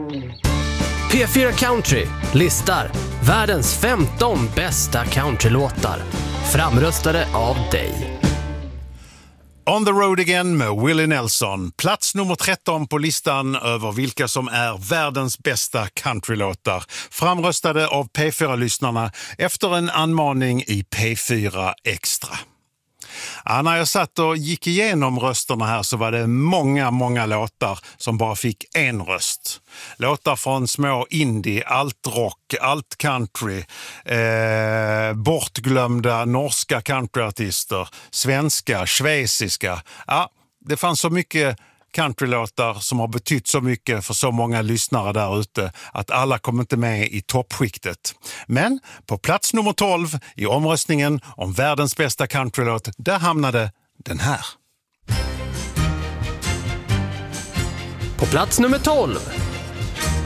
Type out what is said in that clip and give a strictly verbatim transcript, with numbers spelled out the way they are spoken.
P fyra Country listar världens femton bästa countrylåtar, framröstade av dig. On the Road Again med Willie Nelson. Plats nummer tretton på listan över vilka som är världens bästa countrylåtar. Framröstade av P fyra-lyssnarna efter en anmaning i P fyra Extra. Ja, när jag satt och gick igenom rösterna här så var det många, många låtar som bara fick en röst. Låtar från små indie, allt rock, allt country, eh, bortglömda norska countryartister, svenska, schweiziska. Ja, det fanns så mycket countrylåtar som har betytt så mycket för så många lyssnare där ute att alla kom inte med i toppskiktet. Men på plats nummer tolv i omröstningen om världens bästa countrylåt, där hamnade den här. På plats nummer tolv